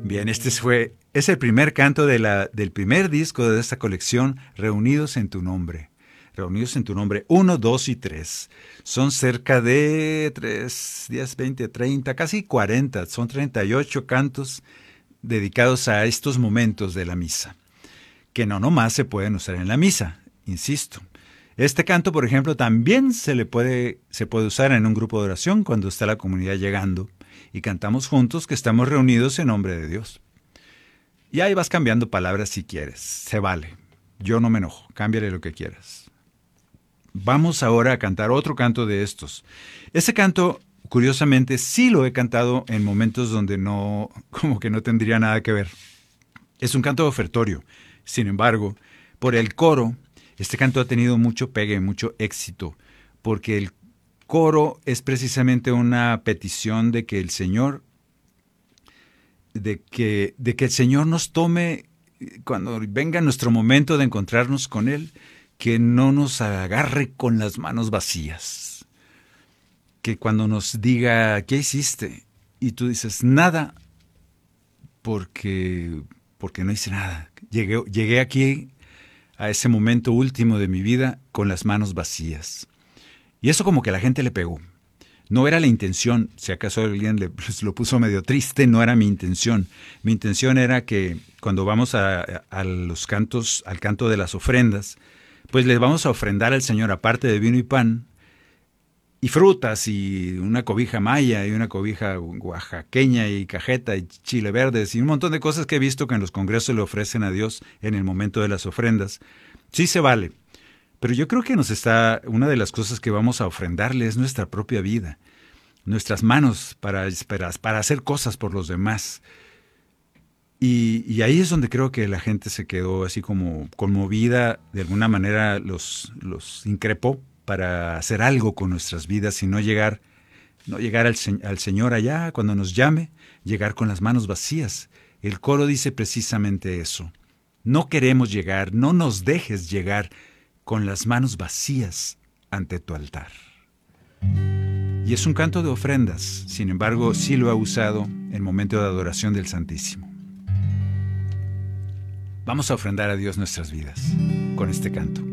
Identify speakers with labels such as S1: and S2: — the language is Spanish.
S1: Bien, es el primer canto del primer disco de esta colección, Reunidos en tu nombre. Reunidos en tu nombre, 1, 2 y 3. Son cerca de 3, 10, 20, 30, casi 40. Son 38 cantos dedicados a estos momentos de la misa, que no nomás se pueden usar en la misa, insisto. Este canto, por ejemplo, también se puede usar en un grupo de oración cuando está la comunidad llegando y cantamos juntos que estamos reunidos en nombre de Dios. Y ahí vas cambiando palabras si quieres, se vale. Yo no me enojo, cámbiale lo que quieras. Vamos ahora a cantar otro canto de estos. Ese canto, curiosamente, sí lo he cantado en momentos donde como que no tendría nada que ver. Es un canto de ofertorio. Sin embargo, por el coro, este canto ha tenido mucho pegue, mucho éxito, porque el coro es precisamente una petición de que el Señor, de que el Señor nos tome, cuando venga nuestro momento de encontrarnos con Él, que no nos agarre con las manos vacías. Que cuando nos diga, ¿qué hiciste? Y tú dices, nada, porque no hice nada. Llegué aquí a ese momento último de mi vida con las manos vacías. Y eso como que a la gente le pegó. No era la intención, si acaso alguien lo puso medio triste, no era mi intención. Mi intención era que cuando vamos a los cantos, al canto de las ofrendas, pues les vamos a ofrendar al Señor, aparte de vino y pan, y frutas, y una cobija maya, y una cobija oaxaqueña, y cajeta, y chile verdes, y un montón de cosas que he visto que en los congresos le ofrecen a Dios en el momento de las ofrendas. Sí se vale. Pero yo creo que una de las cosas que vamos a ofrendarle es nuestra propia vida, nuestras manos para hacer cosas por los demás. Y ahí es donde creo que la gente se quedó así como conmovida, de alguna manera los increpó para hacer algo con nuestras vidas y no llegar al Señor allá cuando nos llame, llegar con las manos vacías. El coro dice precisamente eso. No queremos llegar, no nos dejes llegar con las manos vacías ante tu altar. Y es un canto de ofrendas, sin embargo, sí lo ha usado en momento de adoración del Santísimo. Vamos a ofrendar a Dios nuestras vidas con este canto.